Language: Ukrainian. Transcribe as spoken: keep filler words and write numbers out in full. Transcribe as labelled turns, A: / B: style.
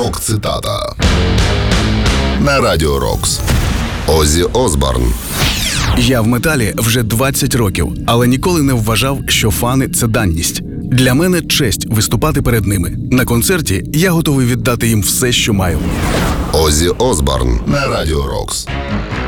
A: Рок-цитата на Радіо Рокс. Оззі Осборн.
B: Я в металі вже двадцять років, але ніколи не вважав, що фани – це даність. Для мене честь виступати перед ними. На концерті я готовий віддати їм все, що маю.
A: Оззі Осборн на Радіо Рокс.